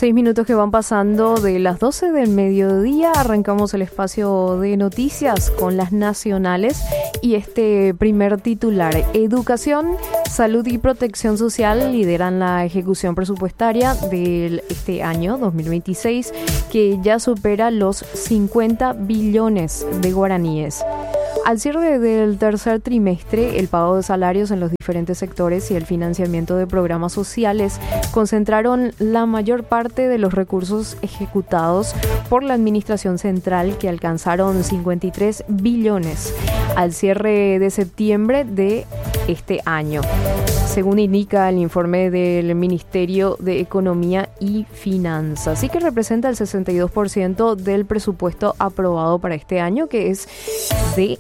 6 minutos que van pasando de las 12 del mediodía. Arrancamos el espacio de noticias con las nacionales y este primer titular. Educación, salud y protección social lideran la ejecución presupuestaria de este año 2026, que ya supera los 50 billones de guaraníes. Al cierre del tercer trimestre, el pago de salarios en los diferentes sectores y el financiamiento de programas sociales concentraron la mayor parte de los recursos ejecutados por la Administración Central, que alcanzaron 53 billones al cierre de septiembre de este año, según indica el informe del Ministerio de Economía y Finanzas, y que representa el 62% del presupuesto aprobado para este año, que es de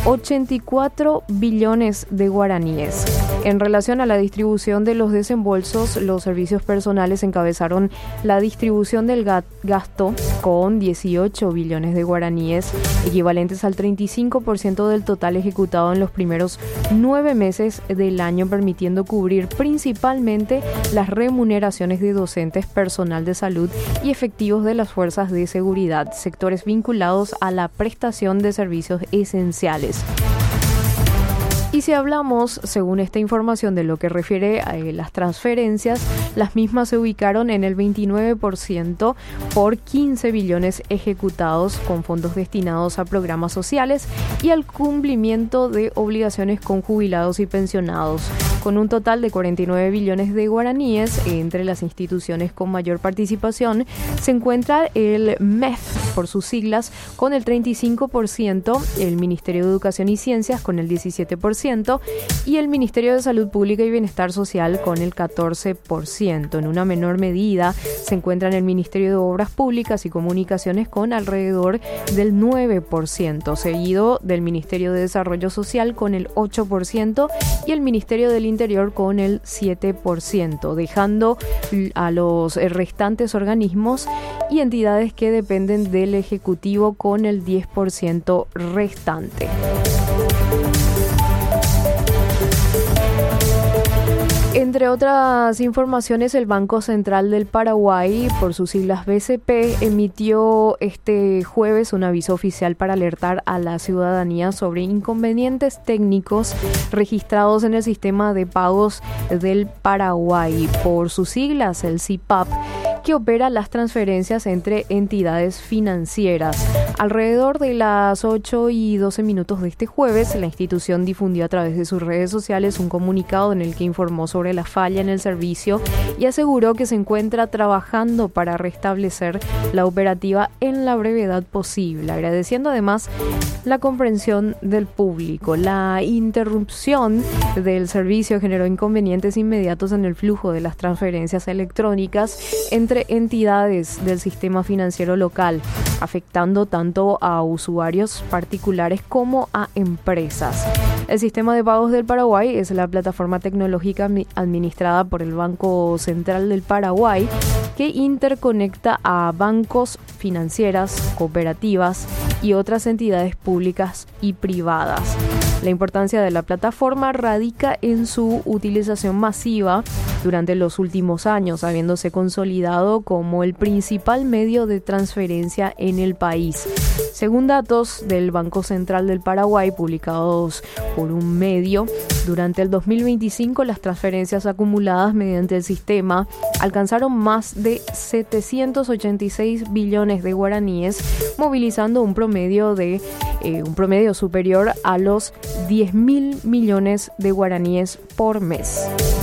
84 billones de guaraníes. En relación a la distribución de los desembolsos, los servicios personales encabezaron la distribución del gasto con 18 billones de guaraníes, equivalentes al 35% del total ejecutado en los primeros 9 meses del año, permitiendo cubrir principalmente las remuneraciones de docentes, personal de salud y efectivos de las fuerzas de seguridad, sectores vinculados a la prestación de servicios esenciales. Y si hablamos, según esta información, de lo que refiere a las transferencias, las mismas se ubicaron en el 29% por 15 billones ejecutados con fondos destinados a programas sociales y al cumplimiento de obligaciones con jubilados y pensionados, con un total de 49 billones de guaraníes. Entre las instituciones con mayor participación se encuentra el MEF, por sus siglas, con el 35%, el Ministerio de Educación y Ciencias con el 17%, y el Ministerio de Salud Pública y Bienestar Social con el 14%. En una menor medida se encuentran el Ministerio de Obras Públicas y Comunicaciones con alrededor del 9%, seguido del Ministerio de Desarrollo Social con el 8% y el Ministerio del Interior con el 7%, dejando a los restantes organismos y entidades que dependen del Ejecutivo con el 10% restante. Entre otras informaciones, el Banco Central del Paraguay, por sus siglas BCP, emitió este jueves un aviso oficial para alertar a la ciudadanía sobre inconvenientes técnicos registrados en el sistema de pagos del Paraguay, por sus siglas el CIPAP, que opera las transferencias entre entidades financieras. Alrededor de las 8:12 de este jueves, la institución difundió a través de sus redes sociales un comunicado en el que informó sobre la falla en el servicio y aseguró que se encuentra trabajando para restablecer la operativa en la brevedad posible, agradeciendo además la comprensión del público. La interrupción del servicio generó inconvenientes inmediatos en el flujo de las transferencias electrónicas entre entidades del sistema financiero local, afectando tanto a usuarios particulares como a empresas. El sistema de pagos del Paraguay es la plataforma tecnológica administrada por el Banco Central del Paraguay, que interconecta a bancos, financieras, cooperativas y otras entidades públicas y privadas. La importancia de la plataforma radica en su utilización masiva durante los últimos años, habiéndose consolidado como el principal medio de transferencia en el país. Según datos del Banco Central del Paraguay, publicados por un medio, durante el 2025 las transferencias acumuladas mediante el sistema alcanzaron más de 786 billones de guaraníes, movilizando un promedio superior a los 10.000 millones de guaraníes por mes.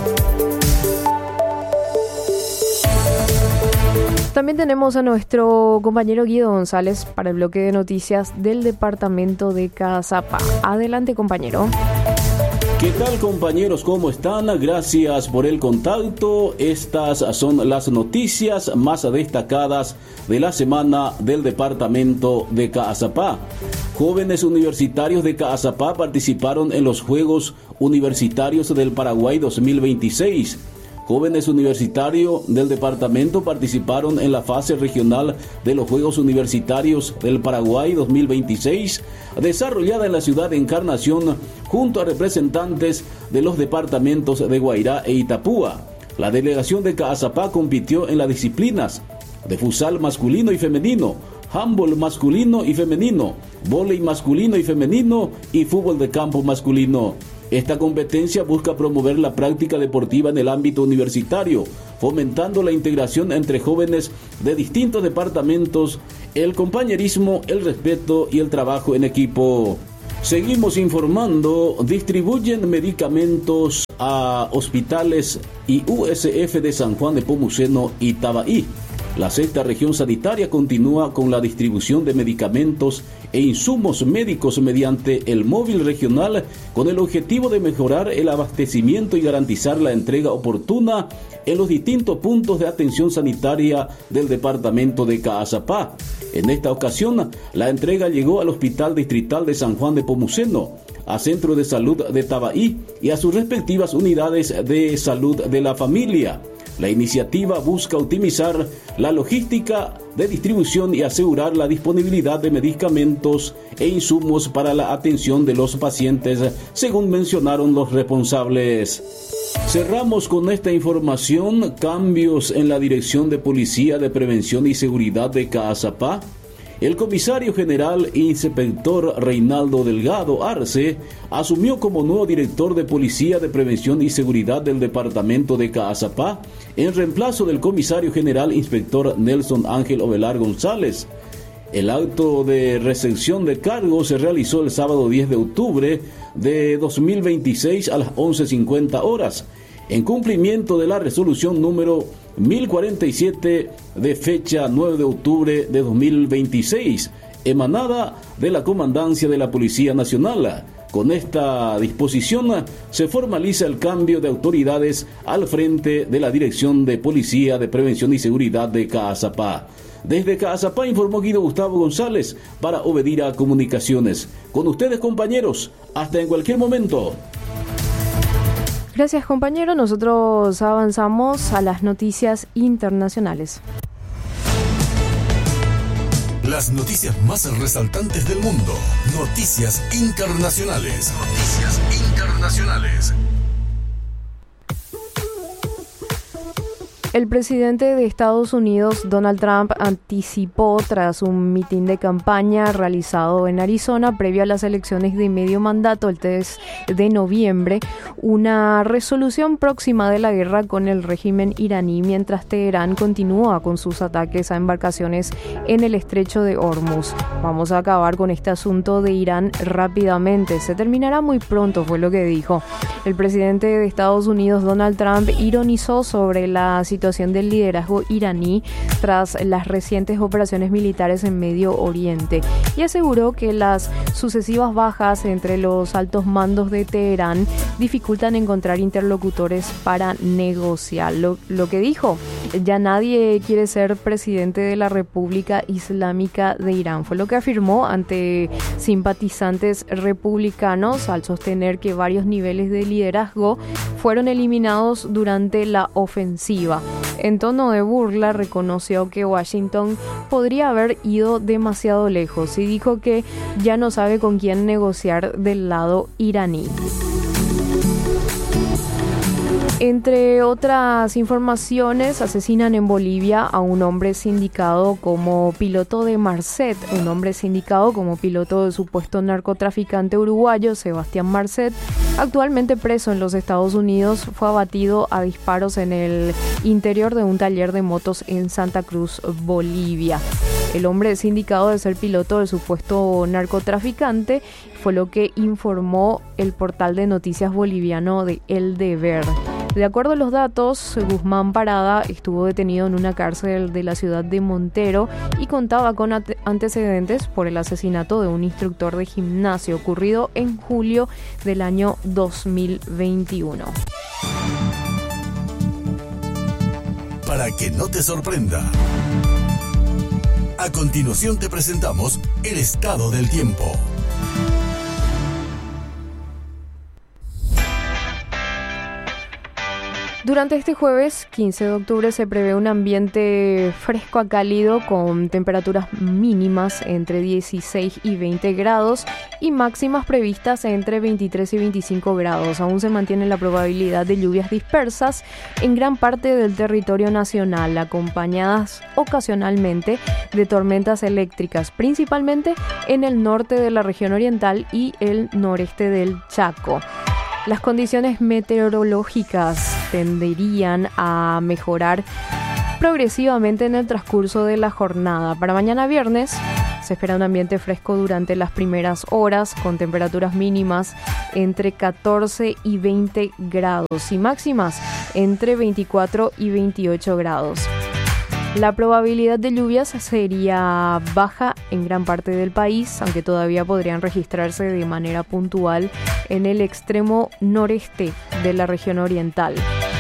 También tenemos a nuestro compañero Guido González para el bloque de noticias del departamento de Caazapá. Adelante, compañero. ¿Qué tal, compañeros? ¿Cómo están? Gracias por el contacto. Estas son las noticias más destacadas de la semana del departamento de Caazapá. Jóvenes universitarios de Caazapá participaron en los Juegos Universitarios del Paraguay 2026. Jóvenes universitarios del departamento participaron en la fase regional de los Juegos Universitarios del Paraguay 2026, desarrollada en la ciudad de Encarnación junto a representantes de los departamentos de Guairá e Itapúa. La delegación de Caazapá compitió en las disciplinas de futsal masculino y femenino, handball masculino y femenino, vóley masculino y femenino y fútbol de campo masculino. Esta competencia busca promover la práctica deportiva en el ámbito universitario, fomentando la integración entre jóvenes de distintos departamentos, el compañerismo, el respeto y el trabajo en equipo. Seguimos informando. Distribuyen medicamentos a hospitales y USF de San Juan de Pomuceno y Tabaí. La sexta región sanitaria continúa con la distribución de medicamentos e insumos médicos mediante el móvil regional con el objetivo de mejorar el abastecimiento y garantizar la entrega oportuna en los distintos puntos de atención sanitaria del departamento de Caazapá. En esta ocasión, la entrega llegó al Hospital Distrital de San Juan de Pomuceno, a Centro de Salud de Tabaí y a sus respectivas unidades de salud de la familia. La iniciativa busca optimizar la logística de distribución y asegurar la disponibilidad de medicamentos e insumos para la atención de los pacientes, según mencionaron los responsables. Cerramos con esta información. Cambios en la Dirección de Policía de Prevención y Seguridad de Caazapá. El comisario general e inspector Reinaldo Delgado Arce asumió como nuevo director de Policía de Prevención y Seguridad del departamento de Caazapá, en reemplazo del comisario general inspector Nelson Ángel Ovelar González. El acto de recepción de cargos se realizó el sábado 10 de octubre de 2026 a las 11:50 horas, en cumplimiento de la resolución número 1047 de fecha 9 de octubre de 2026, emanada de la Comandancia de la Policía Nacional. Con esta disposición se formaliza el cambio de autoridades al frente de la Dirección de Policía de Prevención y Seguridad de Caazapá. Desde Caazapá informó Guido Gustavo González para Obedira Comunicaciones. Con ustedes, compañeros, hasta en cualquier momento. Gracias, compañero. Nosotros avanzamos a las noticias internacionales. Las noticias más resaltantes del mundo. Noticias internacionales. Noticias internacionales. El presidente de Estados Unidos, Donald Trump, anticipó tras un mitin de campaña realizado en Arizona previo a las elecciones de medio mandato el 3 de noviembre, una resolución próxima de la guerra con el régimen iraní, mientras Teherán continúa con sus ataques a embarcaciones en el estrecho de Hormuz. Vamos a acabar con este asunto de Irán rápidamente. Se terminará muy pronto, fue lo que dijo. El presidente de Estados Unidos, Donald Trump, ironizó sobre la situación del liderazgo iraní tras las recientes operaciones militares en Medio Oriente y aseguró que las sucesivas bajas entre los altos mandos de Teherán dificultan encontrar interlocutores para negociar. Lo que dijo: ya nadie quiere ser presidente de la República Islámica de Irán, fue lo que afirmó ante simpatizantes republicanos al sostener que varios niveles de liderazgo fueron eliminados durante la ofensiva. En tono de burla, reconoció que Washington podría haber ido demasiado lejos y dijo que ya no sabe con quién negociar del lado iraní. Entre otras informaciones, asesinan en Bolivia a un hombre sindicado como piloto de Marcet. Un hombre sindicado como piloto del supuesto narcotraficante uruguayo Sebastián Marcet, actualmente preso en los Estados Unidos, fue abatido a disparos en el interior de un taller de motos en Santa Cruz, Bolivia. El hombre sindicado de ser piloto del supuesto narcotraficante fue lo que informó el portal de noticias boliviano de El Deber. De acuerdo a los datos, Guzmán Parada estuvo detenido en una cárcel de la ciudad de Montero y contaba con antecedentes por el asesinato de un instructor de gimnasio ocurrido en julio del año 2021. Para que no te sorprenda. A continuación te presentamos el estado del tiempo. Durante este jueves 15 de octubre se prevé un ambiente fresco a cálido con temperaturas mínimas entre 16 y 20 grados y máximas previstas entre 23 y 25 grados. Aún se mantiene la probabilidad de lluvias dispersas en gran parte del territorio nacional, acompañadas ocasionalmente de tormentas eléctricas, principalmente en el norte de la región oriental y el noreste del Chaco. Las condiciones meteorológicas tenderían a mejorar progresivamente en el transcurso de la jornada. Para mañana viernes se espera un ambiente fresco durante las primeras horas con temperaturas mínimas entre 14 y 20 grados y máximas entre 24 y 28 grados. La probabilidad de lluvias sería baja en gran parte del país, aunque todavía podrían registrarse de manera puntual en el extremo noreste de la región oriental.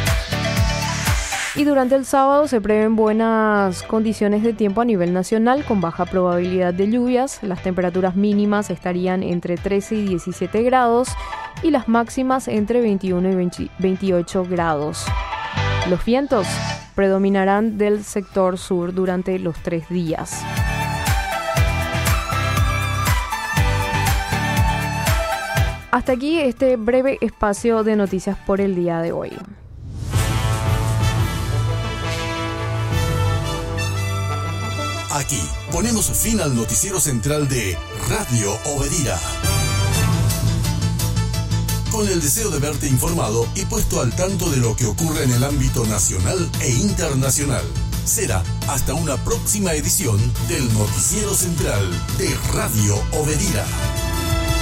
Y durante el sábado se prevén buenas condiciones de tiempo a nivel nacional con baja probabilidad de lluvias. Las temperaturas mínimas estarían entre 13 y 17 grados y las máximas entre 21 y 28 grados. Los vientos predominarán del sector sur durante los 3 días. Hasta aquí este breve espacio de noticias por el día de hoy. Aquí ponemos fin al noticiero central de Radio Obedira. Con el deseo de verte informado y puesto al tanto de lo que ocurre en el ámbito nacional e internacional. Será hasta una próxima edición del noticiero central de Radio Obedira.